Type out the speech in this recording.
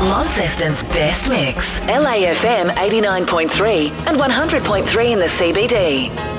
Launceston's best mix. LAFM 89.3 and 100.3 in the CBD.